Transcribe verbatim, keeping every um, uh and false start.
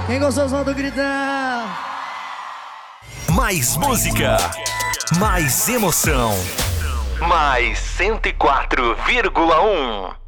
Quem gostou, solta o gritão. Mais música, mais emoção, mais cento e quatro vírgula um.